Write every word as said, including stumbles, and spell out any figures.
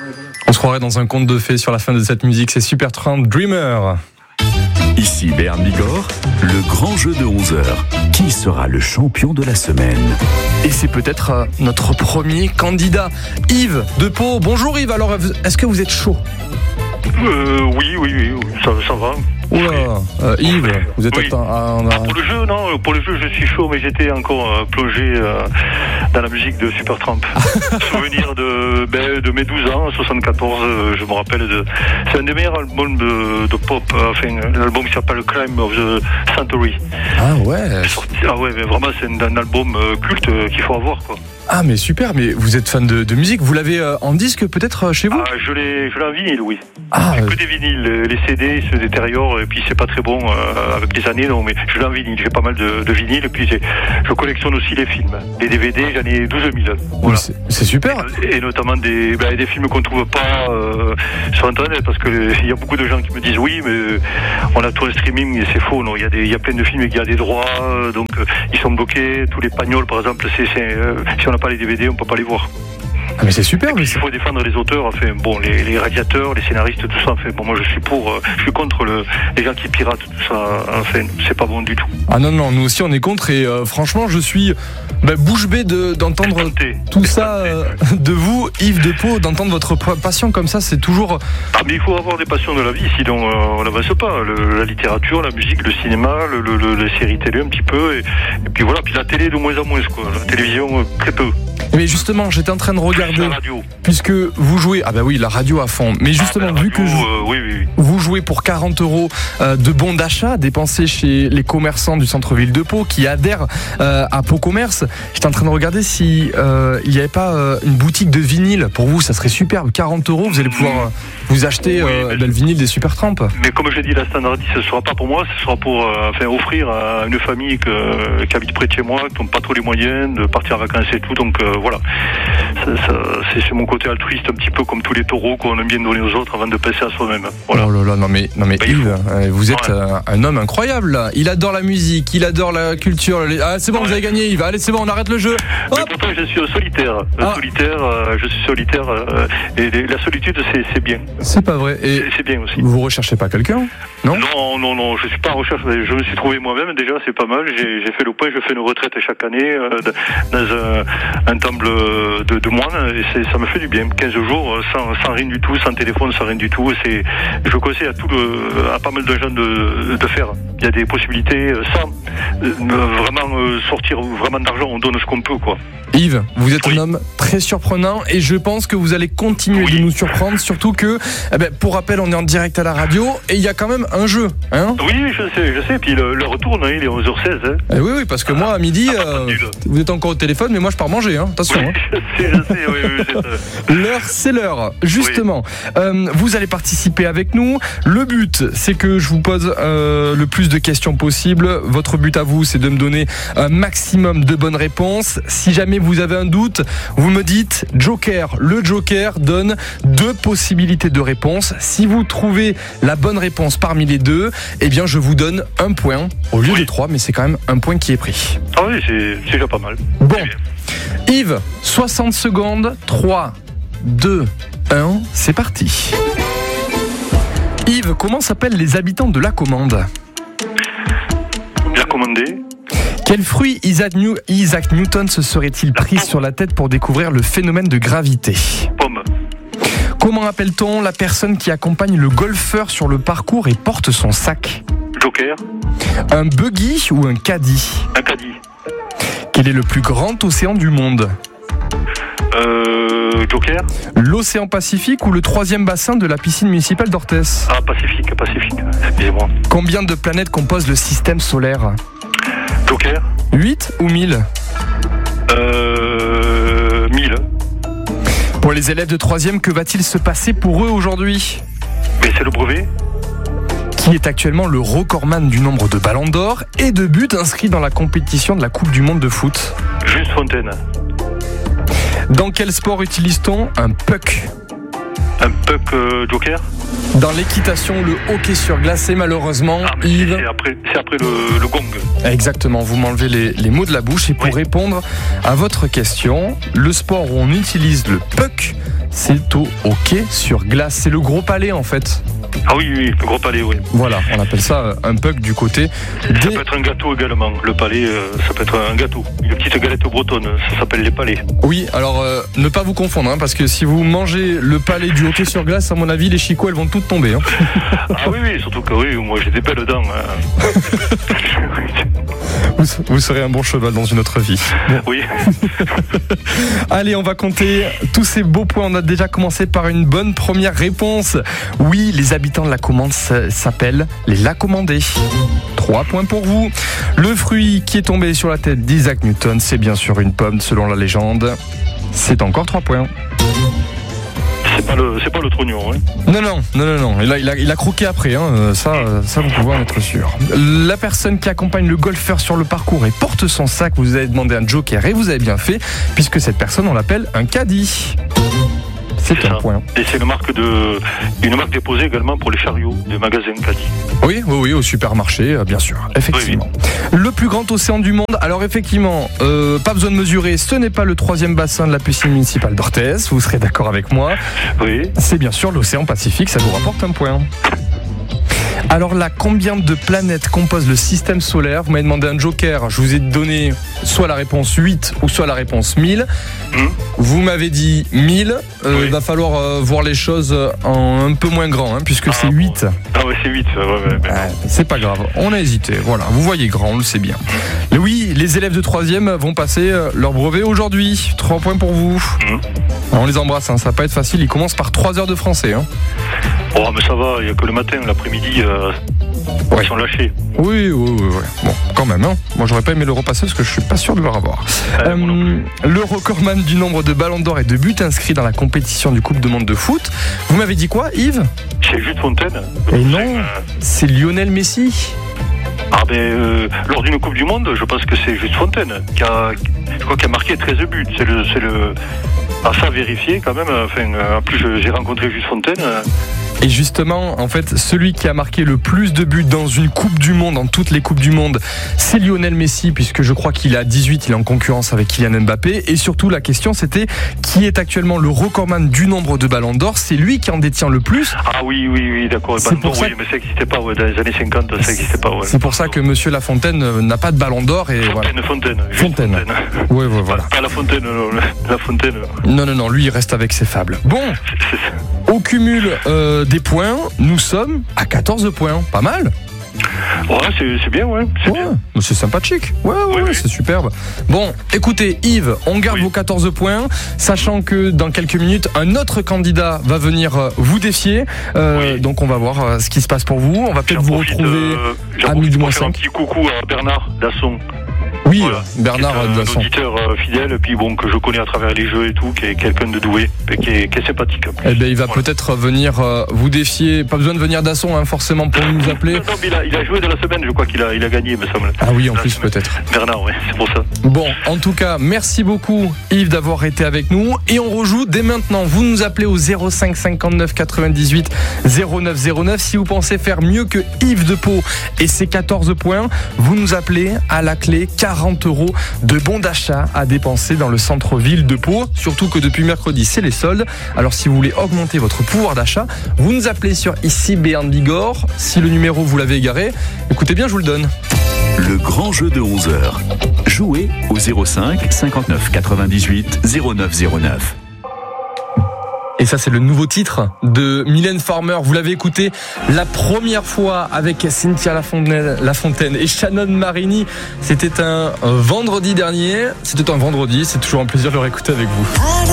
On se croirait dans un conte de fées sur la fin de cette musique, c'est Supertramp Dreamer. Ici Béarn Bigorre, le grand jeu de onze heures. Qui sera le champion de la semaine ? Et c'est peut-être euh, notre premier candidat, Yves de Pau. Bonjour Yves, alors est-ce que vous êtes chaud ? Euh, oui, oui, oui, oui, ça, ça va. Oula, euh, Yves, vous êtes oui. atteint. Ah, on a... ah, pour le jeu, non, pour le jeu, je suis chaud, mais j'étais encore euh, plongé euh, dans la musique de Supertramp. Souvenir de, ben, de mes douze ans, soixante-quatorze, euh, je me rappelle de. C'est un des meilleurs albums de, de pop, euh, enfin, l'album qui s'appelle Climb of the Century. Ah ouais. Sorti, ah ouais, mais vraiment, c'est un, un album euh, culte euh, qu'il faut avoir, quoi. Ah mais super, mais vous êtes fan de, de musique, vous l'avez euh, en disque peut-être euh, chez vous ? Ah, je l'ai, je l'ai en vinyle, oui. Ah, j'ai euh... que des vinyles, les C D se détériorent et puis c'est pas très bon euh, avec les années, non, mais je l'ai en vinyle, j'ai pas mal de, de vinyles et puis j'ai, je collectionne aussi les films. Les D V D, j'en ai douze mille. Voilà. C'est, c'est super. Et, et notamment des, ben, des films qu'on trouve pas euh, sur internet parce que il y a beaucoup de gens qui me disent oui, mais on a tout un streaming et c'est faux, non, il y a des, il y a plein de films et il y a des droits, euh, donc euh, ils sont bloqués, tous les pagnols par exemple, c'est, c'est, euh, si on n'a pas les D V D, on peut pas les voir. Ah mais c'est super. Mais il faut défendre les auteurs, enfin bon, les, les radiateurs, les scénaristes, tout ça. Enfin bon, moi je suis pour, euh, je suis contre le, les gens qui piratent tout ça. Enfin, c'est pas bon du tout. Ah non non, nous aussi on est contre et euh, franchement je suis bah, bouche bée de, d'entendre Tenté. tout ça euh, de vous, Yves de Pau, d'entendre votre passion comme ça, c'est toujours. Ah mais il faut avoir des passions de la vie, sinon euh, on n'avance pas. Le, la littérature, la musique, le cinéma, le, le, le, les séries télé un petit peu, et, et puis voilà, puis la télé de moins en moins quoi. La télévision très peu. Mais justement, j'étais en train de regarder, la radio. Puisque vous jouez, ah bah oui, la radio à fond, mais justement, ah bah, vu radio, que je, euh, oui, oui, oui. vous jouez pour quarante euros euh, de bons d'achat dépensés chez les commerçants du centre-ville de Pau qui adhèrent euh, à Pau Commerce, j'étais en train de regarder si euh, il n'y avait pas euh, une boutique de vinyle. Pour vous, ça serait superbe, quarante euros, vous allez pouvoir euh, vous acheter oui, euh, bah, le vinyle des Supertramp. Mais comme j'ai dit, la standardise, ce ne sera pas pour moi, ce sera pour euh, enfin, offrir à une famille que, qui habite près de chez moi, qui n'ont pas trop les moyens de partir en vacances et tout, donc euh, voilà. Ça, ça, c'est, c'est mon côté altruiste, un petit peu comme tous les taureaux qu'on aime bien donner aux autres avant de passer à soi-même. Voilà. Oh là là, non mais, non mais bah, Yves, vous êtes ouais. un, un homme incroyable là. Il adore la musique, il adore la culture. Ah c'est bon, ouais. Vous avez gagné Yves, allez c'est bon, on arrête le jeu. Mais pourtant je suis solitaire, ah. solitaire euh, je suis solitaire euh, et la solitude c'est, c'est bien. C'est pas vrai. Et c'est, c'est bien aussi. Vous recherchez pas quelqu'un ? Non Non, non, non, je suis pas en recherche, je me suis trouvé moi-même déjà, c'est pas mal, j'ai, j'ai fait le point, je fais une retraite chaque année euh, dans un, un temple de, de moine et c'est, ça me fait du bien, quinze jours sans, sans rien du tout, sans téléphone, sans rien du tout, c'est, je conseille à, tout le, à pas mal de gens de, de faire, il y a des possibilités sans euh, vraiment euh, sortir vraiment d'argent, on donne ce qu'on peut quoi. Yves, vous êtes oui. un homme très surprenant et je pense que vous allez continuer oui. de nous surprendre, surtout que, eh ben, pour rappel, on est en direct à la radio et il y a quand même un jeu. Hein oui, je sais, je sais, puis le, le retour, hein, il est onze heures seize. Hein. Eh oui, oui, parce que ah, moi, à midi, euh, vous êtes encore au téléphone, mais moi, je pars manger, hein. Attention. Oui, hein. je sais, je sais, oui, oui, c'est ça. L'heure, c'est l'heure. Justement, oui. euh, vous allez participer avec nous. Le but, c'est que je vous pose euh, le plus de questions possible. Votre but à vous, c'est de me donner un maximum de bonnes réponses. Si jamais vous avez un doute, vous me dites Joker. Le Joker donne deux possibilités de réponse. Si vous trouvez la bonne réponse parmi les deux, eh bien je vous donne un point au lieu oui. de trois, mais c'est quand même un point qui est pris. Ah oui, c'est, c'est déjà pas mal. Bon, Yves, soixante secondes, trois, deux, un, c'est parti. Yves, comment s'appellent les habitants de la Commande ? Bien commandé. Quel fruit Isaac, New- Isaac Newton se serait-il pris sur la tête pour découvrir le phénomène de gravité ? Pomme. Comment appelle-t-on la personne qui accompagne le golfeur sur le parcours et porte son sac ? Joker. Un buggy ou un caddie ? Un caddie. Quel est le plus grand océan du monde ? Euh, Joker. L'océan Pacifique ou le troisième bassin de la piscine municipale d'Orthès ? Ah, Pacifique, Pacifique, excusez-moi. Combien de planètes composent le système solaire ? Joker. huit ou mille ? Euh... mille. Pour les élèves de troisième, que va-t-il se passer pour eux aujourd'hui ? Mais c'est le brevet. Qui est actuellement le recordman du nombre de ballons d'or et de buts inscrits dans la compétition de la Coupe du Monde de foot ? Juste Fontaine. Dans quel sport utilise-t-on un puck ? Un puck euh, Joker. Dans l'équitation, le hockey sur glace, et malheureusement, ah, mais Yves... C'est après, c'est après le, le gong. Exactement, vous m'enlevez les, les mots de la bouche. Et pour oui. répondre à votre question, le sport où on utilise le puck, C'est au hockey sur glace. C'est le gros palais en fait. Ah oui, oui, le gros palais, oui. Voilà, on appelle ça un puck du côté des... Ça peut être un gâteau également. Le palais, euh, ça peut être un gâteau. Une petite galette bretonne, ça s'appelle les palais. Oui, alors euh, ne pas vous confondre, hein, parce que si vous mangez le palais du hockey sur glace, à mon avis, les chicots, elles vont toutes tomber. Hein. Ah oui, oui, surtout que oui, moi j'ai des belles dents. Hein. vous, vous serez un bon cheval dans une autre vie. Bon. Oui. Allez, on va compter tous ces beaux points. On a déjà commencé par une bonne première réponse. Oui, les habitants de la Comande s'appellent les Lacommandés. Trois points pour vous. Le fruit qui est tombé sur la tête d'Isaac Newton, c'est bien sûr une pomme selon la légende. C'est encore trois points. C'est pas le, c'est pas le trognon, hein. Non, non, non, non, non. Il a, il a, il a croqué après, hein. Ça, ça, vous pouvez en être sûr. La personne qui accompagne le golfeur sur le parcours et porte son sac, vous avez demandé un joker et vous avez bien fait, puisque cette personne, on l'appelle un caddie. C'est, c'est un ça. Point. Et c'est une marque, de, une marque déposée également pour les chariots des magasins caddie. Oui, oui, oui, au supermarché, bien sûr, effectivement. Oui, oui. Le plus grand océan du monde. Alors effectivement, euh, pas besoin de mesurer, ce n'est pas le troisième bassin de la piscine municipale d'Orthez, vous serez d'accord avec moi. Oui. C'est bien sûr l'océan Pacifique, ça vous rapporte un point. Alors là, combien de planètes composent le système solaire ? Vous m'avez demandé un joker, je vous ai donné soit la réponse huit ou soit la réponse mille. Mmh. Vous m'avez dit mille, euh, oui. Il va falloir euh, voir les choses en un peu moins grand, hein, puisque ah, c'est huit. Ah ouais, c'est huit, ouais, ouais, ouais. Ouais, c'est pas grave, on a hésité, voilà, vous voyez grand, on le sait bien. Mais oui, les élèves de troisième vont passer leur brevet aujourd'hui, trois points pour vous. Mmh. Alors, on les embrasse, hein, ça va pas être facile, ils commencent par trois heures de français. Hein. Oh mais ça va, il n'y a que le matin, l'après-midi, euh, ouais. Ils sont lâchés. Oui, oui, oui, oui. Bon, quand même, hein. Moi j'aurais pas aimé le repasser parce que je suis pas sûr de le revoir. Euh, euh, le recordman du nombre de ballons d'or et de buts inscrits dans la compétition du Coupe du Monde de foot. Vous m'avez dit quoi, Yves ? C'est Jules Fontaine. Et non, euh... c'est Lionel Messi. Ah ben, euh, lors d'une Coupe du Monde, je pense que c'est Jules Fontaine qui a, je crois, qui a marqué treize buts. C'est le, c'est le, à ça vérifier quand même. Enfin, en plus, j'ai rencontré Jules Fontaine. Et justement, en fait, celui qui a marqué le plus de buts dans une Coupe du Monde, dans toutes les Coupes du Monde, c'est Lionel Messi, puisque je crois qu'il a dix-huit, il est en concurrence avec Kylian Mbappé. Et surtout, la question, c'était qui est actuellement le recordman du nombre de ballons d'or ? C'est lui qui en détient le plus. Ah oui, oui, oui, d'accord. C'est pour ça... oui, mais ça n'existait pas, ouais, dans les années cinquante, ça n'existait pas. Ouais. C'est pour ça que Monsieur Lafontaine n'a pas de ballon d'or. Et Fontaine, voilà. Fontaine. Fontaine. Fontaine. Oui, ouais, voilà. Pas la Fontaine, non, la Fontaine. Non, non, non, lui, il reste avec ses fables. Bon, au cumul euh, des points, nous sommes à quatorze points. Pas mal. Ouais, c'est, c'est bien, ouais. C'est, ouais, bien. C'est sympathique. Ouais, ouais, oui, ouais oui. C'est superbe. Bon, écoutez, Yves, on garde oui. vos quatorze points, sachant que dans quelques minutes, un autre candidat va venir vous défier. Euh, oui. Donc, on va voir euh, ce qui se passe pour vous. On va peut-être j'en vous retrouver euh, à midi moins cinq. Un petit coucou à Bernard Dasson. Oui, voilà. Bernard qui est un auditeur fidèle, puis bon, que je connais à travers les jeux et tout, qui est quelqu'un de doué, qui est, qui est sympathique. Eh ben, il va voilà. peut-être venir euh, vous défier. Pas besoin de venir d'Asson, hein, forcément, pour nous appeler. Non, non, mais il a, il a joué de la semaine, je crois qu'il a, il a gagné, me semble. Ah oui, en plus, peut-être. Bernard, oui, c'est pour ça. Bon, en tout cas, merci beaucoup, Yves, d'avoir été avec nous. Et on rejoue dès maintenant. Vous nous appelez au zéro cinq cinquante-neuf quatre-vingt-dix-huit zéro neuf zéro neuf. Si vous pensez faire mieux que Yves de Pau et ses quatorze points, vous nous appelez à la clé quarante euros de bons d'achat à dépenser dans le centre-ville de Pau. Surtout que depuis mercredi, c'est les soldes. Alors si vous voulez augmenter votre pouvoir d'achat, vous nous appelez sur ici Béarn Bigorre. Si le numéro vous l'avez égaré, écoutez bien, je vous le donne. Le grand jeu de onze heures. Jouez au zéro cinq cinquante-neuf quatre-vingt-dix-huit zéro neuf zéro neuf. Et ça, c'est le nouveau titre de Mylène Farmer. Vous l'avez écouté la première fois avec Cynthia Lafontaine, Lafontaine et Shannon Marini. C'était un vendredi dernier. C'était un vendredi. C'est toujours un plaisir de le réécouter avec vous.